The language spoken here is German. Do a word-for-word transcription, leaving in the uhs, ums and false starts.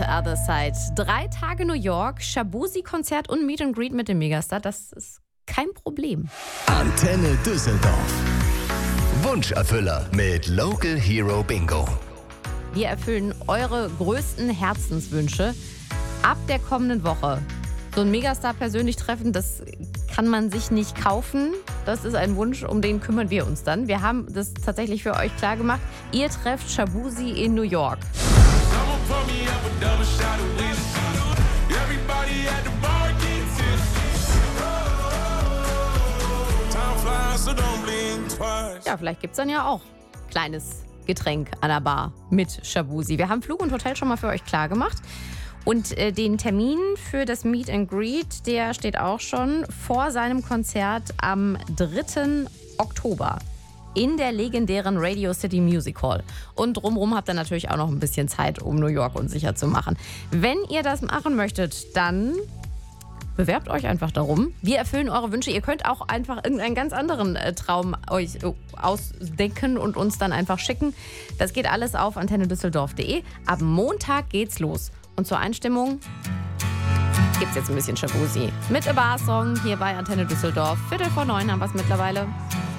Other Side. Drei Tage New York, Shaboozey-Konzert und Meet and Greet mit dem Megastar. Das ist kein Problem. Antenne Düsseldorf. Wunscherfüller mit Local Hero Bingo. Wir erfüllen eure größten Herzenswünsche ab der kommenden Woche. So ein Megastar persönlich treffen, das kann man sich nicht kaufen. Das ist ein Wunsch, um den kümmern wir uns dann. Wir haben das tatsächlich für euch klar gemacht. Ihr trefft Shaboozey in New York. Ja, vielleicht gibt es dann ja auch kleines Getränk an der Bar mit Shaboozey. Wir haben Flug und Hotel schon mal für euch klar gemacht. Und äh, den Termin für das Meet and Greet, der steht auch schon vor seinem Konzert am dritten Oktober in der legendären Radio City Music Hall. Und drumherum habt ihr natürlich auch noch ein bisschen Zeit, um New York unsicher zu machen. Wenn ihr das machen möchtet, dann bewerbt euch einfach darum. Wir erfüllen eure Wünsche. Ihr könnt auch einfach irgendeinen ganz anderen äh, Traum euch äh, ausdenken und uns dann einfach schicken. Das geht alles auf antenne düsseldorf punkt de. Ab Montag geht's los. Und zur Einstimmung gibt es jetzt ein bisschen Shaboozey mit A Bar Song hier bei Antenne Düsseldorf. Viertel vor neun haben wir es mittlerweile.